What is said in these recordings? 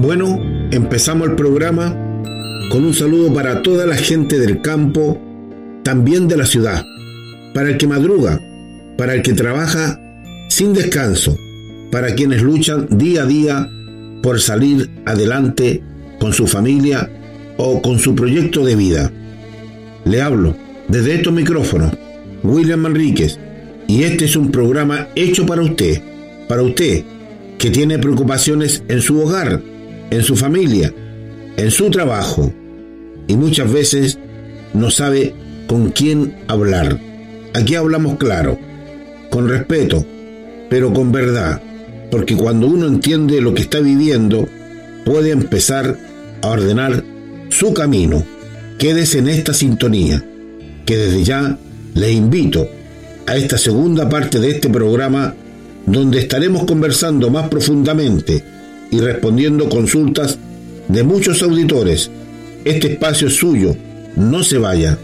Bueno, empezamos el programa con un saludo para toda la gente del campo, también de la ciudad, para el que madruga, para el que trabaja sin descanso, para quienes luchan día a día por salir adelante con su familia o con su proyecto de vida. Le hablo desde estos micrófonos, William Manríquez, y este es un programa hecho para usted que tiene preocupaciones en su hogar, en su familia, en su trabajo, y muchas veces no sabe con quién hablar. Aquí hablamos claro, con respeto, pero con verdad, porque cuando uno entiende lo que está viviendo, puede empezar a ordenar su camino. Quédese en esta sintonía, que desde ya le invito a esta segunda parte de este programa, donde estaremos conversando más profundamente y respondiendo consultas de muchos auditores. Este espacio es suyo, no se vaya.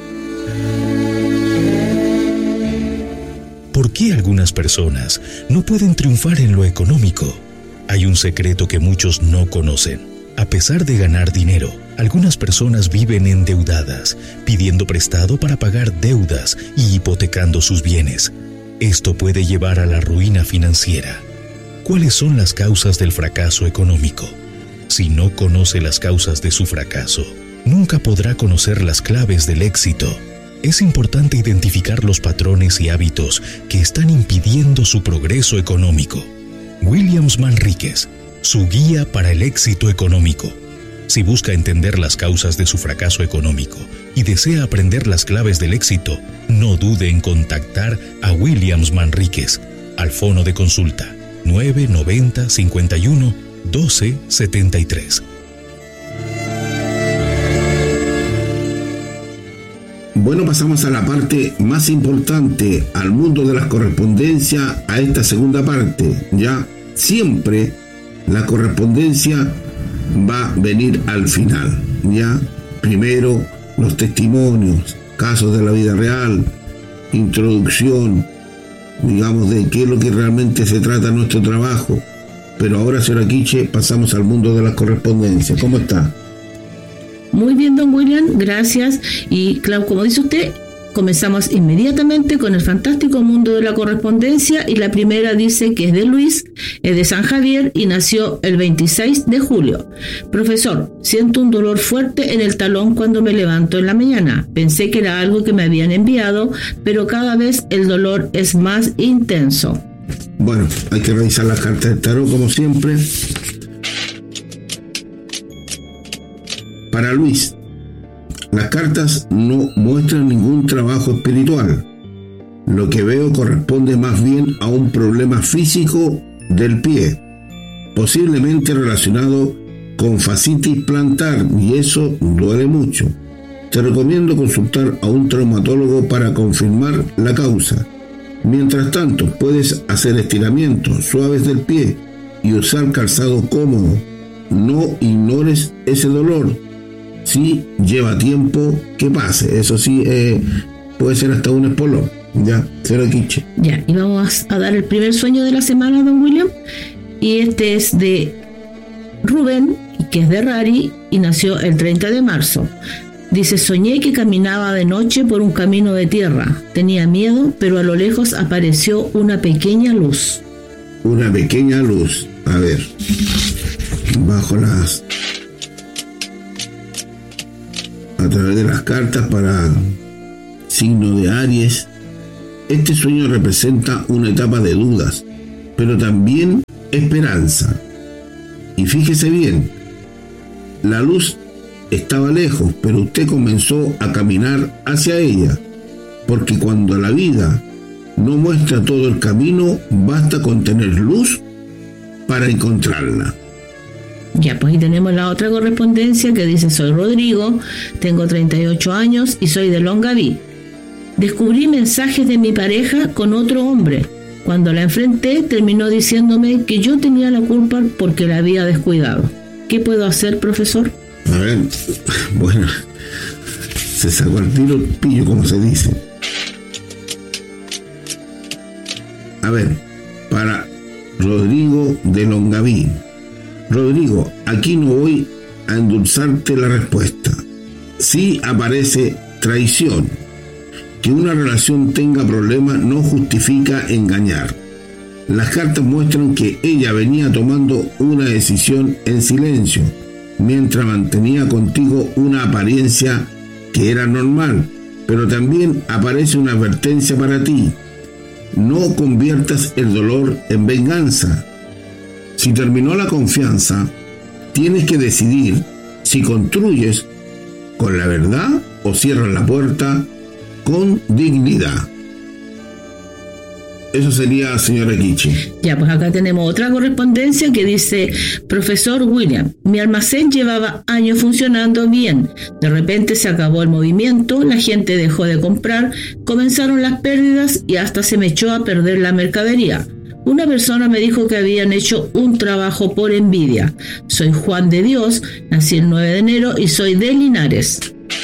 ¿Por qué algunas personas no pueden triunfar en lo económico? Hay un secreto que muchos no conocen. A pesar de ganar dinero, algunas personas viven endeudadas, pidiendo prestado para pagar deudas y hipotecando sus bienes. Esto puede llevar a la ruina financiera. ¿Cuáles son las causas del fracaso económico? Si no conoce las causas de su fracaso, nunca podrá conocer las claves del éxito. Es importante identificar los patrones y hábitos que están impidiendo su progreso económico. William Manríquez, su guía para el éxito económico. Si busca entender las causas de su fracaso económico y desea aprender las claves del éxito, no dude en contactar a William Manríquez al fono de consulta 990 51 12 73. Bueno, pasamos a la parte más importante, al mundo de las correspondencias, a esta segunda parte. Ya siempre la correspondencia va a venir al final. Ya primero los testimonios, casos de la vida real, introducción, digamos, de qué es lo que realmente se trata nuestro trabajo. Pero ahora, señora Quiche, pasamos al mundo de las correspondencias. ¿Cómo está? Muy bien, don William, gracias. Y claro, como dice usted, comenzamos inmediatamente con el fantástico mundo de la correspondencia, y la primera dice que es de Luis, es de San Javier y nació el 26 de julio. Profesor, siento un dolor fuerte en el talón cuando me levanto en la mañana. Pensé que era algo que me habían enviado, pero cada vez el dolor es más intenso. Bueno, hay que revisar las cartas del tarot como siempre. Para Luis, las cartas no muestran ningún trabajo espiritual. Lo que veo corresponde más bien a un problema físico del pie, posiblemente relacionado con fascitis plantar, y eso duele mucho. Te recomiendo consultar a un traumatólogo para confirmar la causa. Mientras tanto, puedes hacer estiramientos suaves del pie y usar calzado cómodo. No ignores ese dolor. Sí, lleva tiempo que pase. Eso sí, puede ser hasta un espolón. Ya, cero quiche. Ya, y vamos a dar el primer sueño de la semana, don William. Y este es de Rubén, que es de Rari, y nació el 30 de marzo. Dice: soñé que caminaba de noche por un camino de tierra. Tenía miedo, pero a lo lejos apareció una pequeña luz. Una pequeña luz. A ver, bajo las... a través de las cartas para signo de Aries. Este sueño representa una etapa de dudas, pero también esperanza. Y fíjese bien, la luz estaba lejos, pero usted comenzó a caminar hacia ella, porque cuando la vida no muestra todo el camino, basta con tener luz para encontrarla. Ya, pues ahí tenemos la otra correspondencia que dice: soy Rodrigo, tengo 38 años y soy de Longaví. Descubrí mensajes de mi pareja con otro hombre. Cuando la enfrenté, terminó diciéndome que yo tenía la culpa porque la había descuidado. ¿Qué puedo hacer, profesor? A ver, bueno, se sacó el tiro el pillo, como se dice. A ver, para Rodrigo de Longaví, Rodrigo, aquí no voy a endulzarte la respuesta. Sí aparece traición. Que una relación tenga problemas no justifica engañar. Las cartas muestran que ella venía tomando una decisión en silencio, mientras mantenía contigo una apariencia que era normal, pero también aparece una advertencia para ti. No conviertas el dolor en venganza. Si terminó la confianza, tienes que decidir si construyes con la verdad o cierras la puerta con dignidad. Eso sería, señora Kichi. Ya, pues acá tenemos otra correspondencia que dice: profesor William, mi almacén llevaba años funcionando bien. De repente se acabó el movimiento, la gente dejó de comprar, comenzaron las pérdidas y hasta se me echó a perder la mercadería. Una persona me dijo que habían hecho un trabajo por envidia. Soy Juan de Dios, nací el 9 de enero y soy de Linares.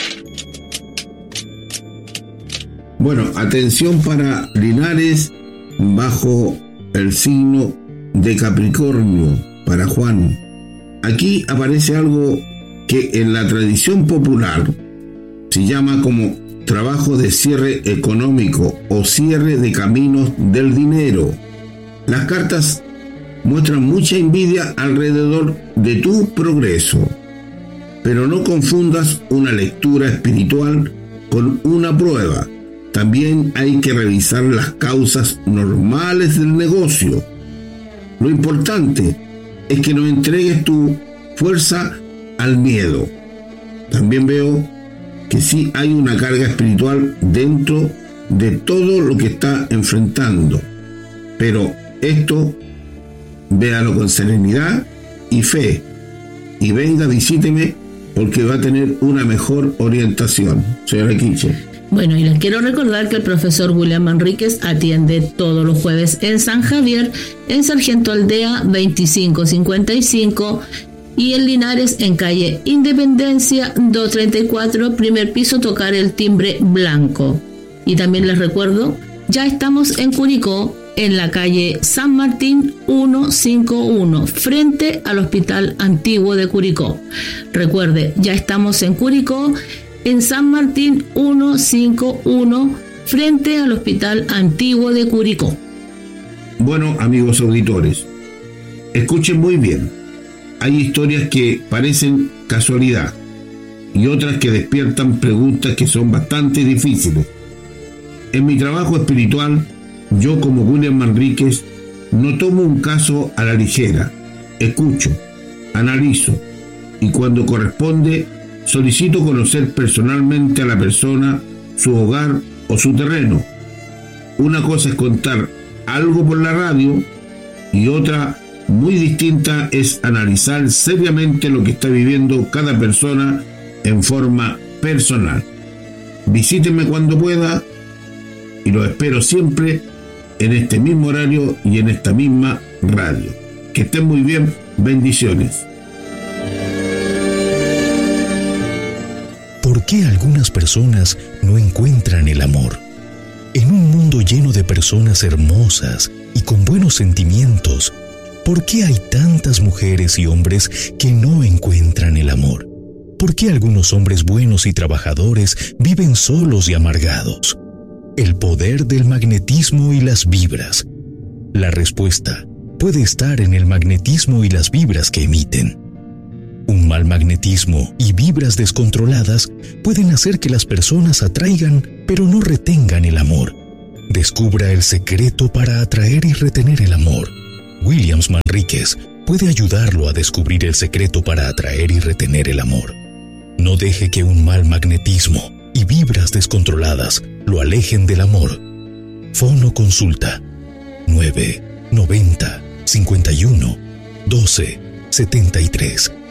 Bueno, atención para Linares, bajo el signo de Capricornio, para Juan. Aquí aparece algo que en la tradición popular se llama como trabajo de cierre económico o cierre de caminos del dinero. Las cartas muestran mucha envidia alrededor de tu progreso, pero no confundas una lectura espiritual con una prueba. También hay que revisar las causas normales del negocio. Lo importante es que no entregues tu fuerza al miedo. También veo que sí hay una carga espiritual dentro de todo lo que está enfrentando. Pero esto, véalo con serenidad y fe. Y venga, visíteme, porque va a tener una mejor orientación. Señora Quiche. Bueno, y les quiero recordar que el profesor William Manríquez atiende todos los jueves en San Javier, en Sargento Aldea 2555 y en Linares en calle Independencia 234, primer piso, tocar el timbre blanco. Y también les recuerdo, ya estamos en Curicó, en la calle San Martín 151, frente al Hospital Antiguo de Curicó. Recuerde, ya estamos en Curicó, en San Martín 151, frente al Hospital Antiguo de Curicó. Bueno, amigos auditores, escuchen muy bien. Hay historias que parecen casualidad y otras que despiertan preguntas que son bastante difíciles. En mi trabajo espiritual, yo como William Manríquez no tomo un caso a la ligera. Escucho, analizo y cuando corresponde solicito conocer personalmente a la persona, su hogar o su terreno. Una cosa es contar algo por la radio y otra muy distinta es analizar seriamente lo que está viviendo cada persona en forma personal. Visíteme cuando pueda y lo espero siempre en este mismo horario y en esta misma radio. Que estén muy bien, bendiciones. ¿Por qué algunas personas no encuentran el amor? En un mundo lleno de personas hermosas y con buenos sentimientos, ¿por qué hay tantas mujeres y hombres que no encuentran el amor? ¿Por qué algunos hombres buenos y trabajadores viven solos y amargados? El poder del magnetismo y las vibras. La respuesta puede estar en el magnetismo y las vibras que emiten. Un mal magnetismo y vibras descontroladas pueden hacer que las personas atraigan, pero no retengan el amor. Descubra el secreto para atraer y retener el amor. William Manríquez puede ayudarlo a descubrir el secreto para atraer y retener el amor. No deje que un mal magnetismo y vibras descontroladas lo alejen del amor. Fono consulta 990 51 12 73.